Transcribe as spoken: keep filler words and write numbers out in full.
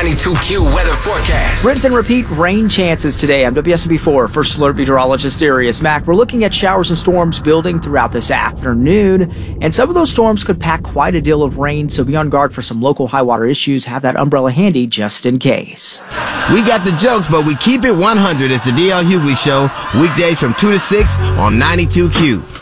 ninety-two Q weather forecast. Rinse and repeat rain chances today. I'm W S M B four First Alert Meteorologist Darius Mack. We're looking at showers and storms building throughout this afternoon, and some of those storms could pack quite a deal of rain, so be on guard for some local high water issues. Have that umbrella handy just in case. We got the jokes, but we keep it one hundred. It's the D L Hughley Show, weekdays from two to six on ninety-two Q.